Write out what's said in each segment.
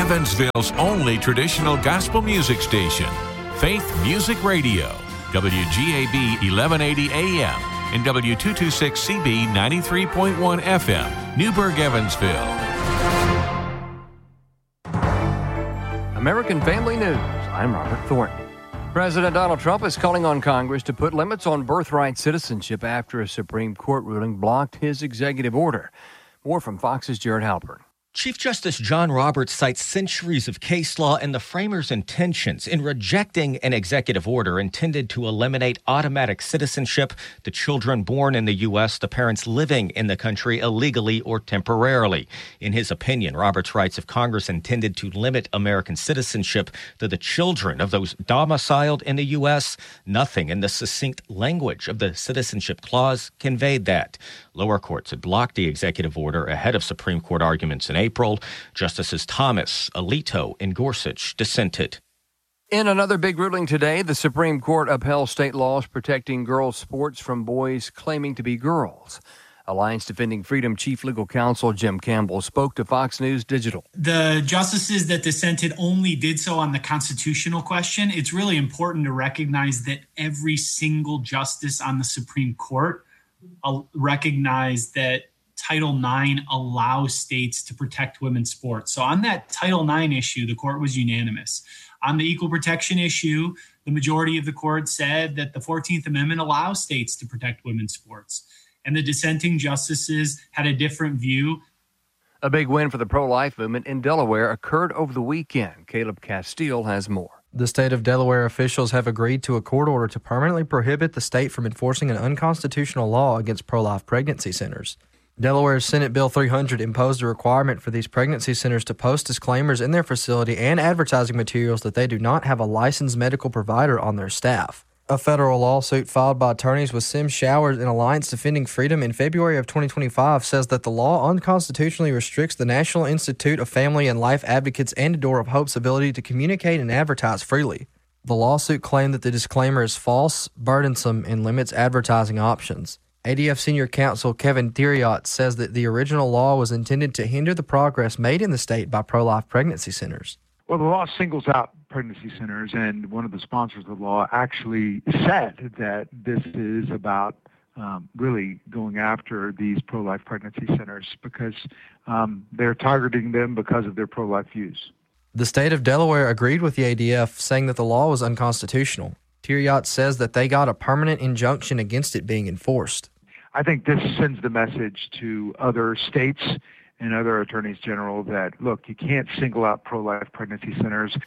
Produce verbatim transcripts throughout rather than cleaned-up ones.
Evansville's only traditional gospel music station, Faith Music Radio, W G A B eleven eighty A M and W two twenty-six C B ninety-three point one F M, Newburgh, Evansville. American Family News. I'm Robert Thornton. President Donald Trump is calling on Congress to put limits on birthright citizenship after a Supreme Court ruling blocked his executive order. More from Fox's Jared Halpern. Chief Justice John Roberts cites centuries of case law and the framers' intentions in rejecting an executive order intended to eliminate automatic citizenship to children born in the U S to parents living in the country illegally or temporarily. In his opinion, Roberts writes if Congress intended to limit American citizenship to the children of those domiciled in the U S, nothing in the succinct language of the Citizenship Clause conveyed that. Lower courts had blocked the executive order ahead of Supreme Court arguments in April. Justices Thomas, Alito, and Gorsuch dissented. In another big ruling today, the Supreme Court upheld state laws protecting girls' sports from boys claiming to be girls. Alliance Defending Freedom Chief Legal Counsel Jim Campbell spoke to Fox News Digital. The justices that dissented only did so on the constitutional question. It's really important to recognize that every single justice on the Supreme Court recognized that Title nine allows states to protect women's sports. So on that Title nine issue, the court was unanimous. On the equal protection issue, the majority of the court said that the fourteenth Amendment allows states to protect women's sports. And the dissenting justices had a different view. A big win for the pro-life movement in Delaware occurred over the weekend. Caleb Castile has more. The state of Delaware officials have agreed to a court order to permanently prohibit the state from enforcing an unconstitutional law against pro-life pregnancy centers. Delaware's Senate Bill three hundred imposed a requirement for these pregnancy centers to post disclaimers in their facility and advertising materials that they do not have a licensed medical provider on their staff. A federal lawsuit filed by attorneys with Sim Showers and Alliance Defending Freedom in February of twenty twenty-five says that the law unconstitutionally restricts the National Institute of Family and Life Advocates and A Door of Hope's ability to communicate and advertise freely. The lawsuit claimed that the disclaimer is false, burdensome, and limits advertising options. A D F Senior Counsel Kevin Theriot says that the original law was intended to hinder the progress made in the state by pro-life pregnancy centers. Well, the law singles out pregnancy centers, and one of the sponsors of the law actually said that this is about um, really going after these pro-life pregnancy centers because um, they're targeting them because of their pro-life views. The state of Delaware agreed with the A D F, saying that the law was unconstitutional. Theriot says that they got a permanent injunction against it being enforced. I think this sends the message to other states and other attorneys general that, look, you can't single out pro-life pregnancy centers.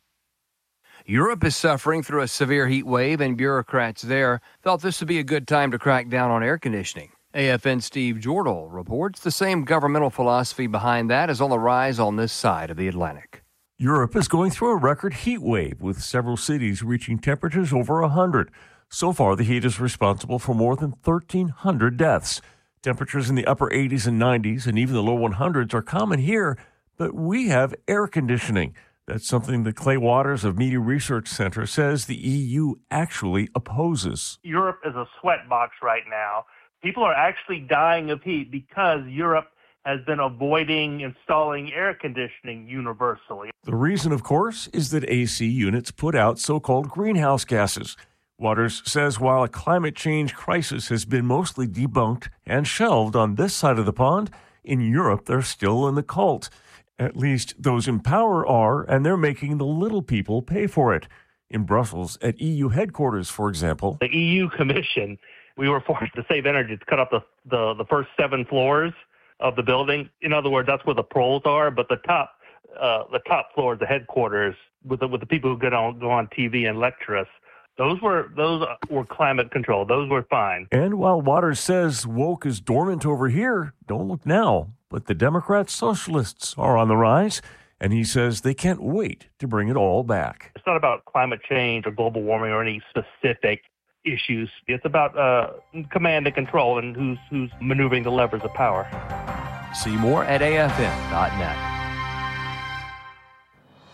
Europe is suffering through a severe heat wave, and bureaucrats there thought this would be a good time to crack down on air conditioning. A F N's Steve Jordal reports the same governmental philosophy behind that is on the rise on this side of the Atlantic. Europe is going through a record heat wave, with several cities reaching temperatures over one hundred. So far, the heat is responsible for more than thirteen hundred deaths. Temperatures in the upper eighties and nineties and even the low hundreds are common here, but we have air conditioning. That's something that Clay Waters of Media Research Center says the E U actually opposes. Europe is a sweat box right now. People are actually dying of heat because Europe has been avoiding installing air conditioning universally. The reason, of course, is that A C units put out so-called greenhouse gases. Waters says while a climate change crisis has been mostly debunked and shelved on this side of the pond, in Europe they're still in the cult. At least those in power are, and they're making the little people pay for it. In Brussels, at E U headquarters, for example. The E U Commission, we were forced to save energy to cut up the, the, the first seven floors of the building. In other words, that's where the proles are, but the top uh, the top floor is the headquarters with the, with the people who get on, go on T V and lecture us. Those were those were climate control. Those were fine. And while Waters says woke is dormant over here, don't look now. But the Democrat socialists are on the rise, and he says they can't wait to bring it all back. It's not about climate change or global warming or any specific issues. It's about uh, command and control and who's who's maneuvering the levers of power. See more at A F N dot net.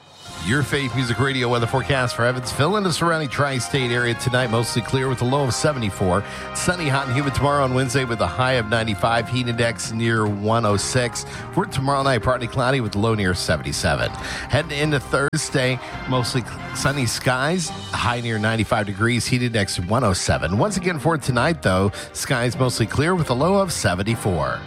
Your Faith Music Radio weather forecast for Evansville and the surrounding tri-state area tonight. Mostly clear with a low of seventy-four. Sunny, hot, and humid tomorrow on Wednesday with a high of ninety-five. Heat index near one oh six. For tomorrow night, partly cloudy with a low near seventy-seven. Heading into Thursday, mostly sunny skies. High near ninety-five degrees. Heat index one oh seven. Once again for tonight, though, skies mostly clear with a low of seventy-four.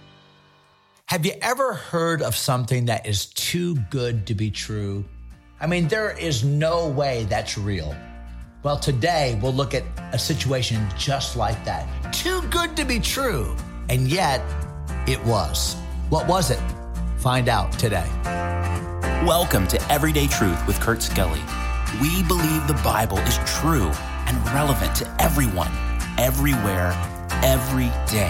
Have you ever heard of something that is too good to be true? I mean, there is no way that's real. Well, today we'll look at a situation just like that. Too good to be true. And yet, it was. What was it? Find out today. Welcome to Everyday Truth with Kurt Skelly. We believe the Bible is true and relevant to everyone, everywhere, every day.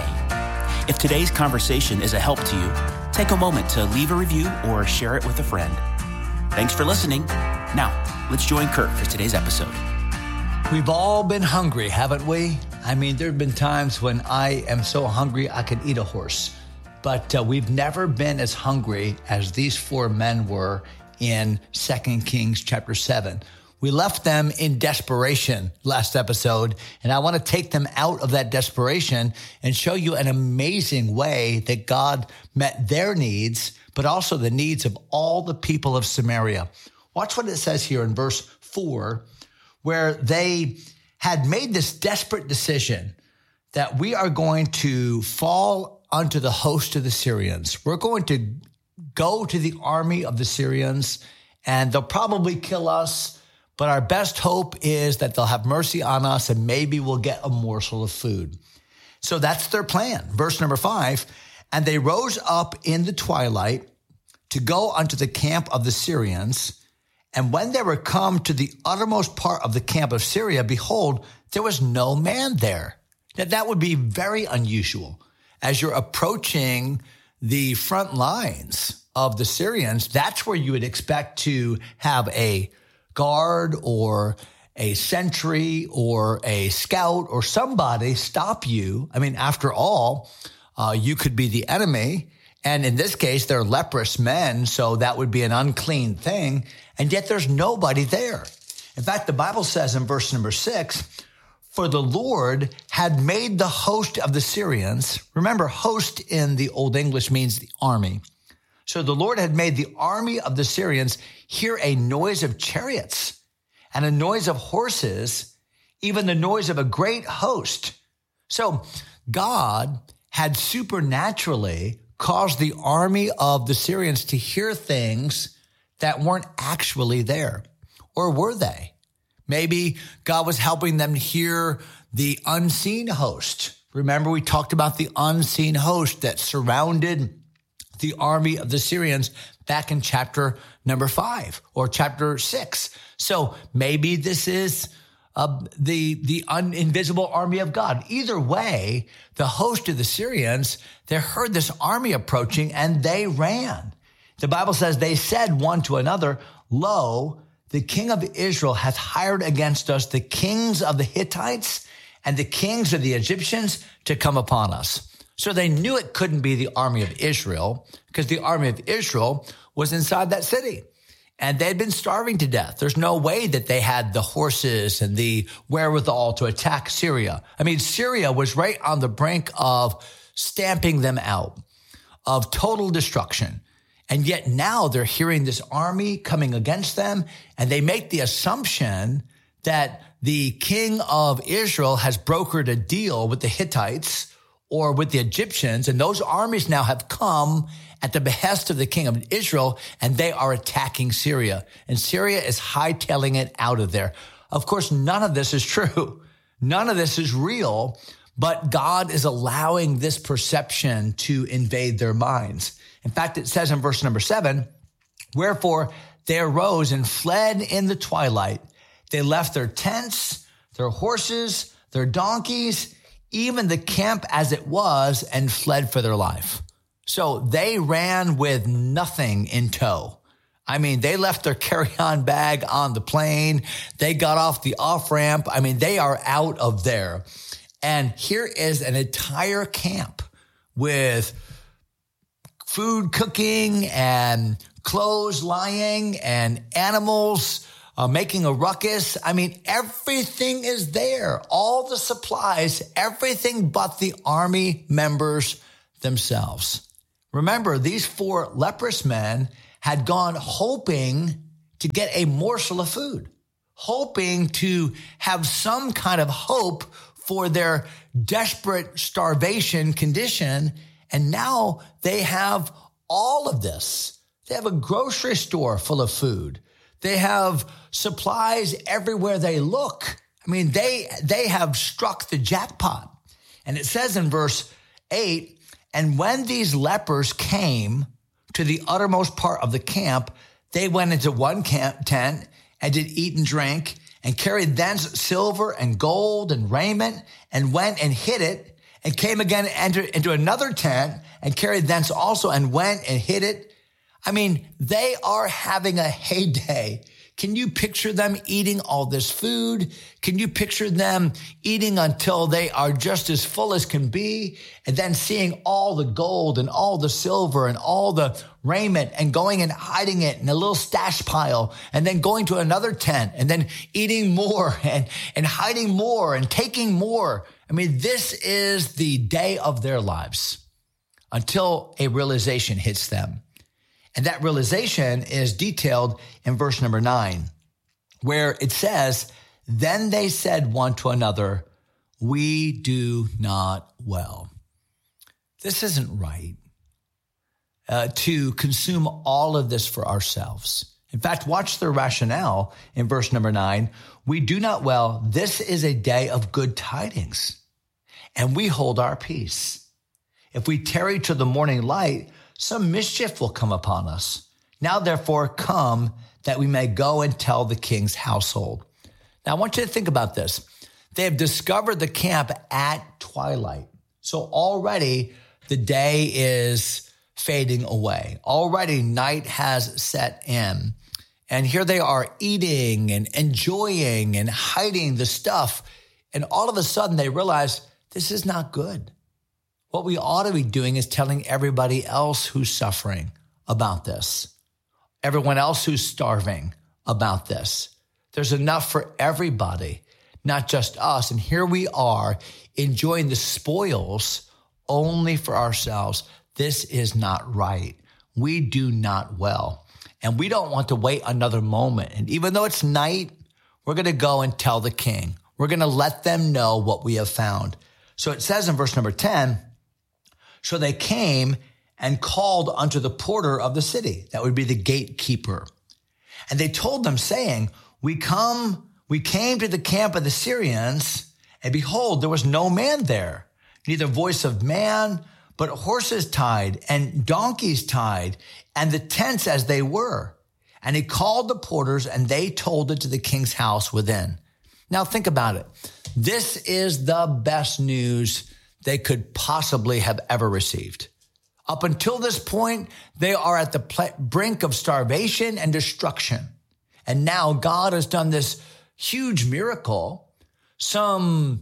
If today's conversation is a help to you, take a moment to leave a review or share it with a friend. Thanks for listening. Now, let's join Kurt for today's episode. We've all been hungry, haven't we? I mean, there have been times when I am so hungry I could eat a horse. But uh, we've never been as hungry as these four men were in Second Kings chapter seven. We left them in desperation last episode, and I want to take them out of that desperation and show you an amazing way that God met their needs, but also the needs of all the people of Samaria. Watch what it says here in verse four, where they had made this desperate decision that we are going to fall unto the host of the Syrians. We're going to go to the army of the Syrians, and they'll probably kill us. But our best hope is that they'll have mercy on us and maybe we'll get a morsel of food. So that's their plan. Verse number five, and they rose up in the twilight to go unto the camp of the Syrians. And when they were come to the uttermost part of the camp of Syria, behold, there was no man there. Now that would be very unusual. As you're approaching the front lines of the Syrians, that's where you would expect to have a guard or a sentry or a scout or somebody stop you. I mean, after all, uh, you could be the enemy. And in this case, they're leprous men, so that would be an unclean thing. And yet there's nobody there. In fact, the Bible says in verse number six, for the Lord had made the host of the Syrians. Remember, host in the Old English means the army. So the Lord had made the army of the Syrians hear a noise of chariots and a noise of horses, even the noise of a great host. So God had supernaturally caused the army of the Syrians to hear things that weren't actually there. Or were they? Maybe God was helping them hear the unseen host. Remember, we talked about the unseen host that surrounded the army of the Syrians back in chapter number five or chapter six. So maybe this is uh, the, the un- invisible army of God. Either way, the host of the Syrians, they heard this army approaching and they ran. The Bible says they said one to another, lo, the king of Israel hath hired against us the kings of the Hittites and the kings of the Egyptians to come upon us. So they knew it couldn't be the army of Israel because the army of Israel was inside that city and they'd been starving to death. There's no way that they had the horses and the wherewithal to attack Syria. I mean, Syria was right on the brink of stamping them out, of total destruction. And yet now they're hearing this army coming against them and they make the assumption that the king of Israel has brokered a deal with the Hittites or with the Egyptians, and those armies now have come at the behest of the king of Israel, and they are attacking Syria. And Syria is hightailing it out of there. Of course, none of this is true. None of this is real, but God is allowing this perception to invade their minds. In fact, it says in verse number seven, wherefore they arose and fled in the twilight. They left their tents, their horses, their donkeys, even the camp as it was, and fled for their life. So they ran with nothing in tow. I mean, they left their carry-on bag on the plane. They got off the off-ramp. I mean, they are out of there. And here is an entire camp with food cooking and clothes lying and animals uh, making a ruckus. I mean, everything is there. All the supplies, everything but the army members themselves. Remember, these four leprous men had gone hoping to get a morsel of food, hoping to have some kind of hope for their desperate starvation condition. And now they have all of this. They have a grocery store full of food. They have supplies everywhere they look. I mean, they, they have struck the jackpot. And it says in verse eight, and when these lepers came to the uttermost part of the camp, they went into one camp tent and did eat and drink and carried thence silver and gold and raiment and went and hid it and came again and entered into another tent and carried thence also and went and hid it. I mean, they are having a heyday. Can you picture them eating all this food? Can you picture them eating until they are just as full as can be, and then seeing all the gold and all the silver and all the raiment and going and hiding it in a little stash pile, and then going to another tent and then eating more and, and hiding more and taking more? I mean, this is the day of their lives until a realization hits them. And that realization is detailed in verse number nine, where it says, then they said one to another, we do not well. This isn't right uh, to consume all of this for ourselves. In fact, watch the rationale in verse number nine. We do not well. This is a day of good tidings, and we hold our peace. If we tarry till the morning light, some mischief will come upon us. Now, therefore, come that we may go and tell the king's household. Now, I want you to think about this. They have discovered the camp at twilight. So already the day is fading away. Already night has set in. And here they are eating and enjoying and hiding the stuff. And all of a sudden they realize this is not good. What we ought to be doing is telling everybody else who's suffering about this, everyone else who's starving about this. There's enough for everybody, not just us. And here we are enjoying the spoils only for ourselves. This is not right. We do not well. And we don't want to wait another moment. And even though it's night, we're going to go and tell the king. We're going to let them know what we have found. So it says in verse number ten, so they came and called unto the porter of the city. That would be the gatekeeper. And they told them, saying, we come, we came to the camp of the Syrians, and behold, there was no man there, neither voice of man, but horses tied and donkeys tied, and the tents as they were. And he called the porters, and they told it to the king's house within. Now think about it. This is the best news they could possibly have ever received. Up until this point, they are at the pl- brink of starvation and destruction. And now God has done this huge miracle. Some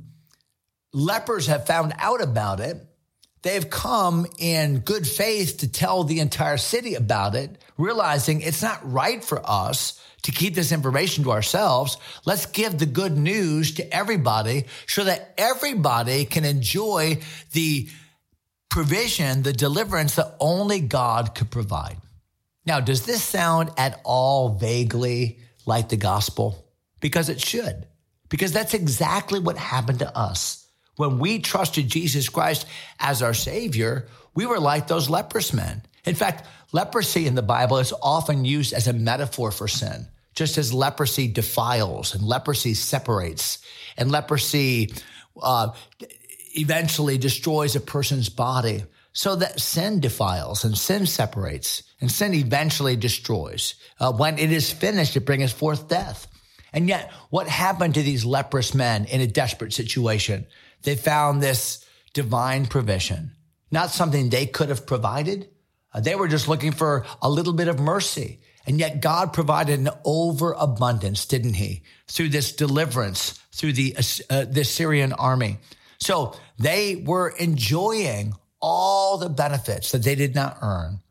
lepers have found out about it. They've come in good faith to tell the entire city about it, realizing it's not right for us to keep this information to ourselves. Let's give the good news to everybody so that everybody can enjoy the provision, the deliverance that only God could provide. Now, does this sound at all vaguely like the gospel? Because it should, because that's exactly what happened to us. When we trusted Jesus Christ as our Savior, we were like those leprous men. In fact, leprosy in the Bible is often used as a metaphor for sin. Just as leprosy defiles and leprosy separates and leprosy uh, eventually destroys a person's body, so that sin defiles and sin separates and sin eventually destroys. Uh, when it is finished, it brings forth death. And yet, what happened to these leprous men in a desperate situation? They found this divine provision, not something they could have provided. Uh, they were just looking for a little bit of mercy. And yet God provided an overabundance, didn't he? Through this deliverance, through the, uh, the Syrian army. So they were enjoying all the benefits that they did not earn,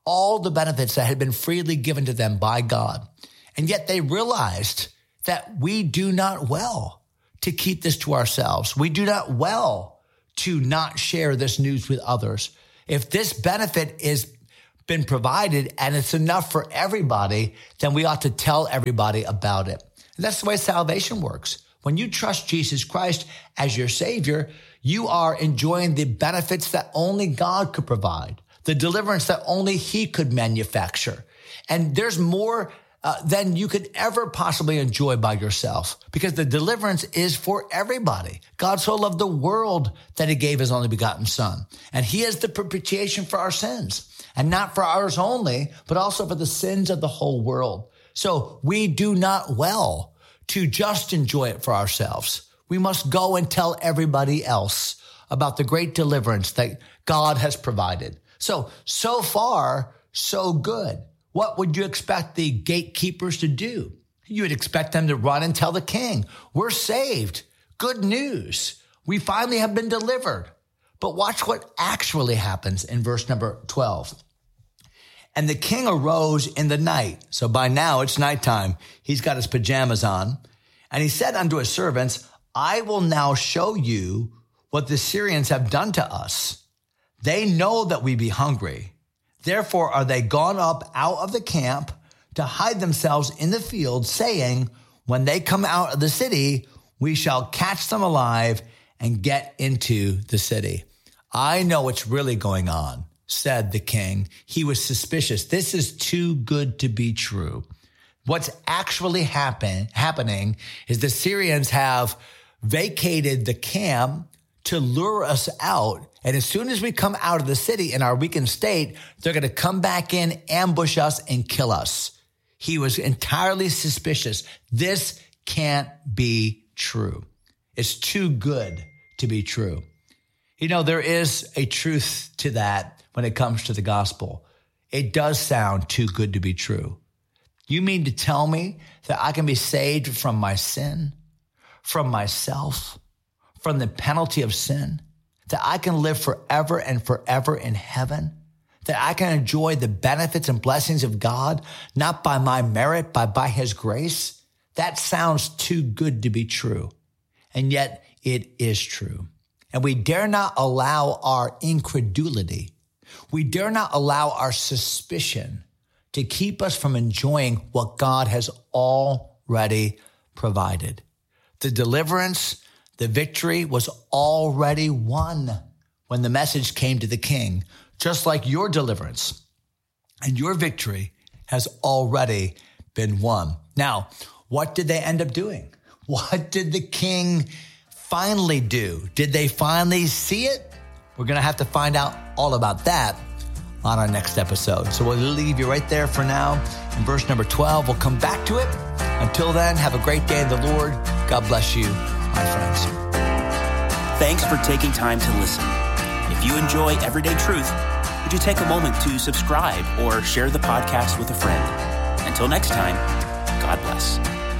all the benefits that had been freely given to them by God. And yet they realized that we do not well to keep this to ourselves. We do not well to not share this news with others. If this benefit is been provided and it's enough for everybody, then we ought to tell everybody about it. And that's the way salvation works. When you trust Jesus Christ as your Savior, you are enjoying the benefits that only God could provide, the deliverance that only He could manufacture. And there's more uh, than you could ever possibly enjoy by yourself, because the deliverance is for everybody. God so loved the world that He gave His only begotten Son. And He is the propitiation for our sins, and not for ours only, but also for the sins of the whole world. So we do not well to just enjoy it for ourselves. We must go and tell everybody else about the great deliverance that God has provided. So, so far, so good. What would you expect the gatekeepers to do? You would expect them to run and tell the king, we're saved. Good news. We finally have been delivered. But watch what actually happens in verse number twelve. And the king arose in the night. So by now it's nighttime. He's got his pajamas on. And he said unto his servants, I will now show you what the Syrians have done to us. They know that we be hungry. Therefore are they gone up out of the camp to hide themselves in the field, saying, when they come out of the city, we shall catch them alive and get into the city. I know what's really going on, said the king. He was suspicious. This is too good to be true. What's actually happen, happening is the Syrians have vacated the camp to lure us out. And as soon as we come out of the city in our weakened state, they're going to come back in, ambush us, and kill us. He was entirely suspicious. This can't be true. It's too good to be true. You know, there is a truth to that when it comes to the gospel. It does sound too good to be true. You mean to tell me that I can be saved from my sin, from myself, from the penalty of sin, that I can live forever and forever in heaven, that I can enjoy the benefits and blessings of God, not by my merit, but by His grace? That sounds too good to be true. And yet it is true. And we dare not allow our incredulity, we dare not allow our suspicion to keep us from enjoying what God has already provided. The deliverance, the victory was already won when the message came to the king, just like your deliverance and your victory has already been won. Now, what did they end up doing? What did the king finally do? Did they finally see it? We're going to have to find out all about that on our next episode. So we'll leave you right there for now. In verse number twelve, we'll come back to it. Until then, have a great day in the Lord. God bless you, my friends. Thanks for taking time to listen. If you enjoy Everyday Truth, would you take a moment to subscribe or share the podcast with a friend? Until next time, God bless.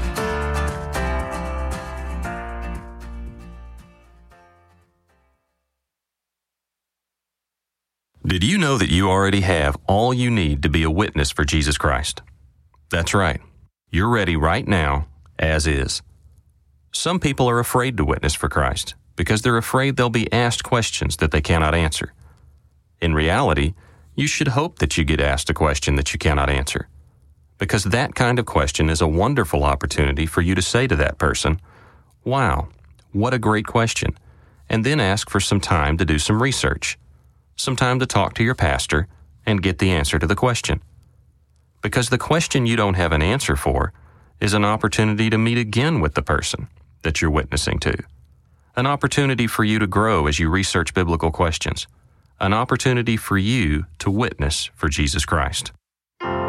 Did you know that you already have all you need to be a witness for Jesus Christ? That's right. You're ready right now, as is. Some people are afraid to witness for Christ because they're afraid they'll be asked questions that they cannot answer. In reality, you should hope that you get asked a question that you cannot answer, because that kind of question is a wonderful opportunity for you to say to that person, "Wow, what a great question," and then ask for some time to do some research, some time to talk to your pastor and get the answer to the question. Because the question you don't have an answer for is an opportunity to meet again with the person that you're witnessing to, an opportunity for you to grow as you research biblical questions, an opportunity for you to witness for Jesus Christ.